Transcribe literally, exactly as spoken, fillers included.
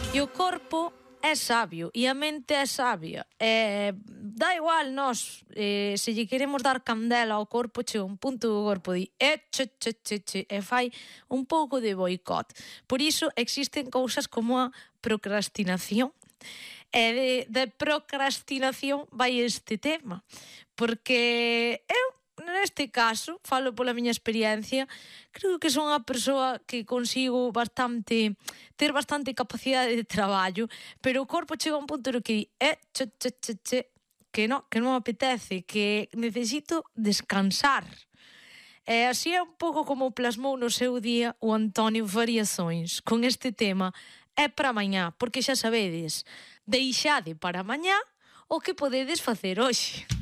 E o corpo é sabio e a mente é sabia. E dá igual nós, eh, se lle queremos dar candela ao corpo, chega un punto do corpo di e che, che, che, che, e fai un pouco de boicot. Por iso existen cousas como a procrastinación. E de, de procrastinación vai este tema, porque eu neste caso, falo pola miña experiencia, creo que son unha persoa que consigo bastante ter bastante capacidade de traballo, pero o corpo chega a un punto no que di, eh, che, che, che, che, que non, que non me apetece, que necesito descansar. E así é un pouco como plasmou no seu día o Antonio Variações con este tema É para mañá, porque xa sabedes, deixade para mañá o que podedes facer hoxe.